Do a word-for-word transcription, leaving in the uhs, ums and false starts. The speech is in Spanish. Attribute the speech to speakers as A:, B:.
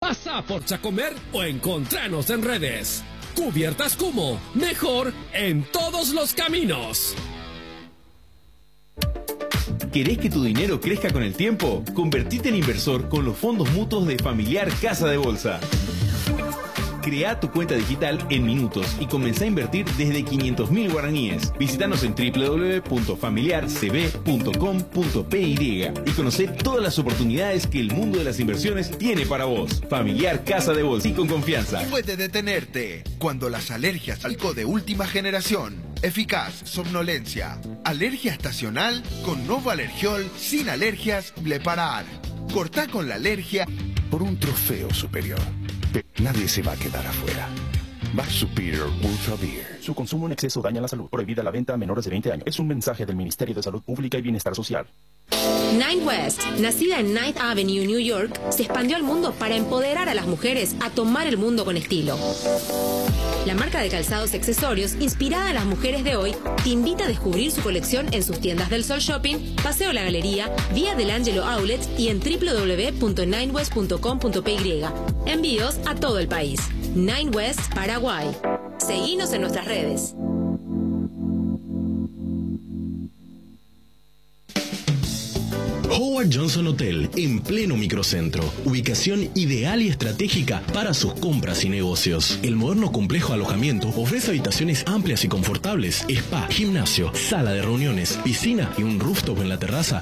A: Pasa por Chacomer o encontranos en redes. Cubiertas Kumo, mejor en todos los caminos.
B: ¿Querés que tu dinero crezca con el tiempo? Convertite en inversor con los fondos mutuos de Familiar Casa de Bolsa. Crea tu cuenta digital en minutos y comenzá a invertir desde quinientos mil guaraníes. Visítanos en doble u doble u doble u punto familiar c b punto com punto p y y conocé todas las oportunidades que el mundo de las inversiones tiene para vos. Familiar Casa de Bolsa y con confianza.
C: Puede detenerte cuando las alergias algo de última generación. Eficaz, somnolencia. Alergia estacional con Novo Alergiol sin alergias Bleparar. Cortá con la alergia
D: por un trofeo superior. Nadie se va a quedar afuera. Back Superior Ultra Beer.
E: Su consumo en exceso daña la salud. Prohibida la venta a menores de veinte años. Es un mensaje del Ministerio de Salud Pública y Bienestar Social.
F: Nine West, nacida en Ninth Avenue, New York, se expandió al mundo para empoderar a las mujeres a tomar el mundo con estilo. La marca de calzados y accesorios, inspirada en las mujeres de hoy, te invita a descubrir su colección en sus tiendas del Sol Shopping, Paseo La Galería, Vía del Ángelo Outlet y en doble u doble u doble u punto nine west punto com punto p y. Envíos a todo el país. Nine West, Paraguay. Seguinos en nuestras redes.
G: Howard Johnson Hotel, en pleno microcentro. Ubicación ideal y estratégica para sus compras y negocios. El moderno complejo de alojamiento ofrece habitaciones amplias y confortables, spa, gimnasio, sala de reuniones, piscina y un rooftop en la terraza